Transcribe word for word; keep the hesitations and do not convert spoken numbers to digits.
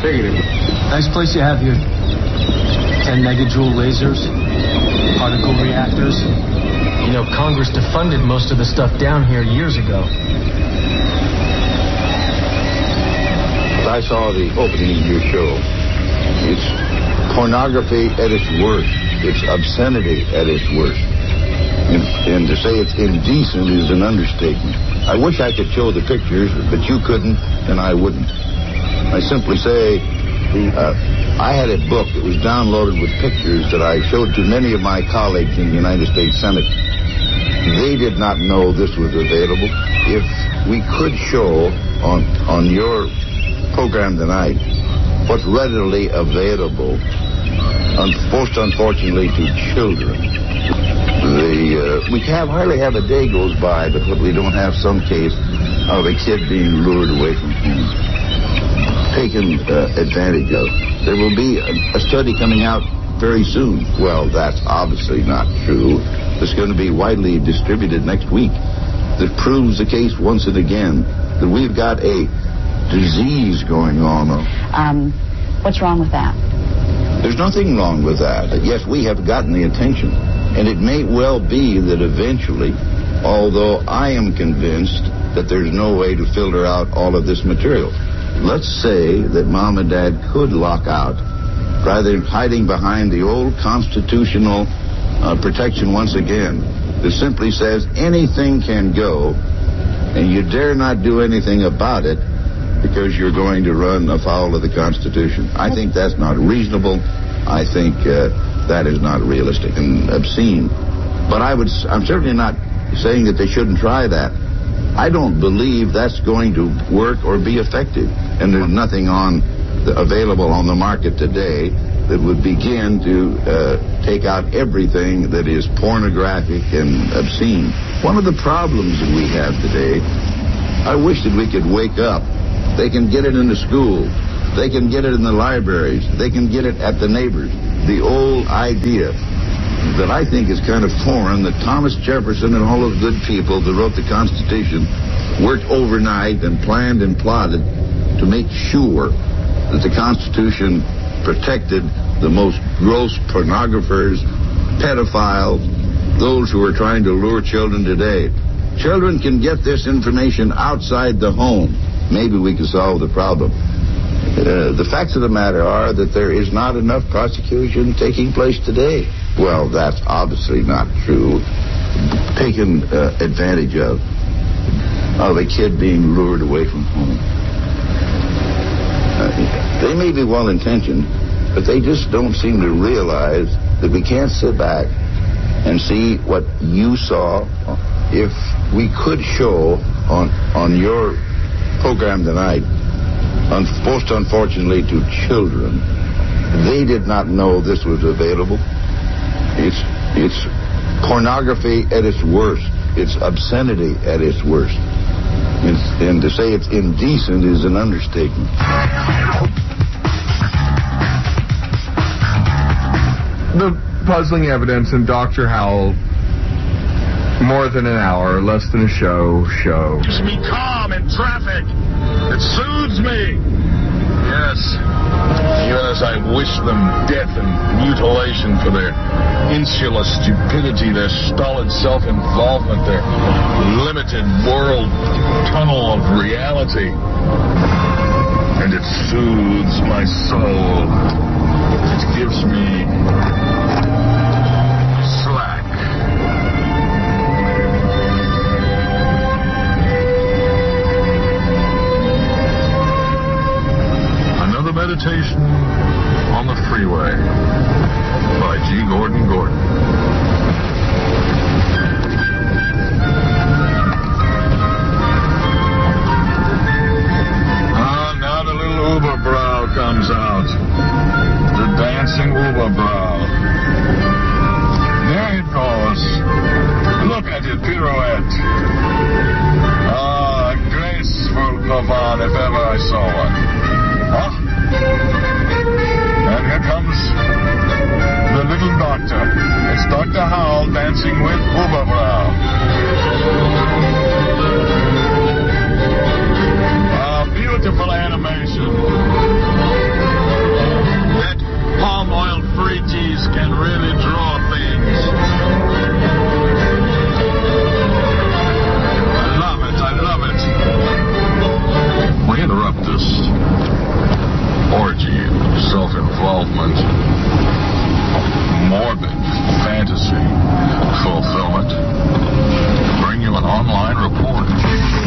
Negative. Nice place you have here. Ten megajoule lasers, particle reactors. You know, Congress defunded most of the stuff down here years ago. I saw the opening of your show. It's pornography at its worst. It's obscenity at its worst. And, and to say it's indecent is an understatement. I wish I could show the pictures, but you couldn't, and I wouldn't. I simply say, uh, I had a book that was downloaded with pictures that I showed to many of my colleagues in the United States Senate. They did not know this was available. If we could show on on your program tonight what's readily available, un- most unfortunately to children. The uh, we have hardly have a day goes by but we don't have some case of a kid being lured away from home, taken uh, advantage of. There will be a, a study coming out very soon. Well, that's obviously not true. It's going to be widely distributed next week. That proves the case once and again that we've got a disease going on. Um, what's wrong with that? There's nothing wrong with that. Yes, we have gotten the attention. And it may well be that eventually, although I am convinced that there's no way to filter out all of this material, let's say that Mom and Dad could lock out, rather than hiding behind the old constitutional uh, protection once again, that simply says anything can go, and you dare not do anything about it, because you're going to run afoul of the Constitution. I think that's not reasonable. I think uh, that is not realistic and obscene. But I would, I'm certainly not saying that they shouldn't try that. I don't believe that's going to work or be effective. And there's nothing on the, available on the market today that would begin to uh, take out everything that is pornographic and obscene. One of the problems that we have today, I wish that we could wake up. They can get it in the schools. They can get it in the libraries. They can get it at the neighbors. The old idea that I think is kind of foreign, that Thomas Jefferson and all those good people that wrote the Constitution worked overnight and planned and plotted to make sure that the Constitution protected the most gross pornographers, pedophiles, those who are trying to lure children today. Children can get this information outside the home. Maybe we can solve the problem. Uh, the facts of the matter are that there is not enough prosecution taking place today. Well, that's obviously not true. Taken uh, advantage of, of a kid being lured away from home. Uh, they may be well-intentioned, but they just don't seem to realize that we can't sit back and see what you saw. If we could show on on your program tonight, un- most unfortunately to children, they did not know this was available. It's it's pornography at its worst. It's obscenity at its worst. It's, and to say it's indecent is an understatement. The puzzling evidence in Doctor Howell, more than an hour, less than a show, show. Keeps me calm in traffic. It soothes me. Yes. Even as I wish them death and mutilation for their insular stupidity, their stolid self-involvement, their limited world tunnel of reality. And it soothes my soul. It gives me slack. Another meditation on the freeway by G. Gordon Gordon. Ah, now the little Uber brow comes out. The dancing Uber brow. There it goes. Look at it pirouette. Ah, a graceful pavane if ever I saw one. Huh? And here comes the little doctor. It's Doctor Howell dancing with Uber brow. Ah, beautiful animation. can really draw things.